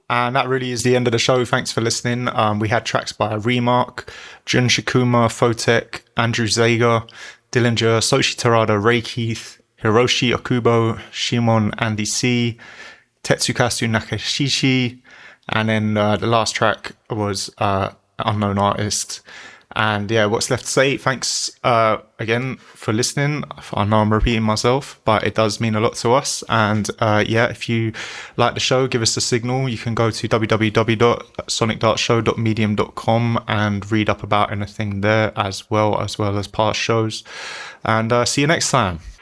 And that really is the end of the show. Thanks for listening. We had tracks by Remark, Jun Shikuma, Photek, Andrew Zager, Dillinger, Soshi Terada, Ray Keith, Hiroshi Okubo, Shimon Andy C, Tetsukasu Nakashishi, and then the last track was Unknown Artist. And yeah, what's left to say? Thanks again for listening. I know I'm repeating myself, but it does mean a lot to us. And yeah, if you like the show, give us a signal. You can go to www.sonicdartshow.medium.com and read up about anything there as well as past shows. And see you next time.